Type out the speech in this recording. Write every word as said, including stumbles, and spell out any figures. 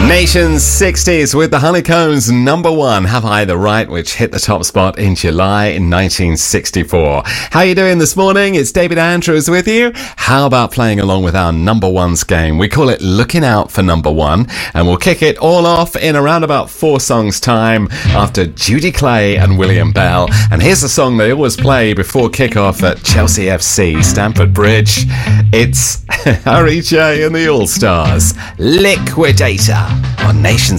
Nation's sixties with the Honeycombs number one, Have I the Right, which hit the top spot in July in nineteen sixty-four. How you doing this morning? It's David Andrews with you. How about playing along with our number ones game? We call it Looking Out for Number One, and we'll kick it all off in around about four songs time after Judy Clay and William Bell. And here's the song they always play before kickoff at Chelsea F C, Stamford Bridge. It's Harry J and the All-Stars, Liquidator on Nation